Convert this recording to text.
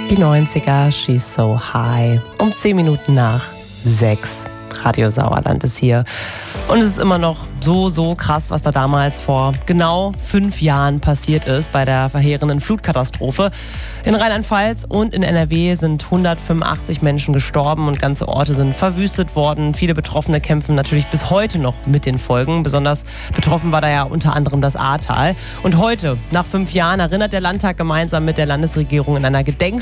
Die 90er, She's So High. Um 10 Minuten nach 6. Radio Sauerland ist hier. Und es ist immer noch so krass, was da damals vor genau 5 Jahren passiert ist bei der verheerenden Flutkatastrophe. In Rheinland-Pfalz und in NRW sind 185 Menschen gestorben und ganze Orte sind verwüstet worden. Viele Betroffene kämpfen natürlich bis heute noch mit den Folgen. Besonders betroffen war da ja unter anderem das Ahrtal. Und heute, nach 5 Jahren, erinnert der Landtag gemeinsam mit der Landesregierung in einer